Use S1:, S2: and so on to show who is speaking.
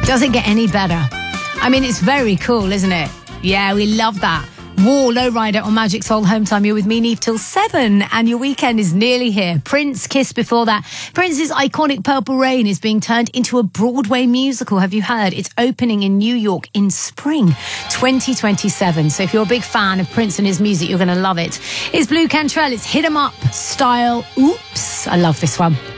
S1: Doesn't get any better. I mean, it's very cool, isn't it? Yeah, we love that. War, Lowrider on Magic Soul Home Time. You're with me, Neve, till 7, and your weekend is nearly here. Prince, Kiss before that. Prince's iconic Purple Rain is being turned into a Broadway musical. Have you heard? It's opening in New York in spring 2027. So if you're a big fan of Prince and his music, you're going to love it. It's Blue Cantrell. It's Hit 'em Up style. Oops. I love this one.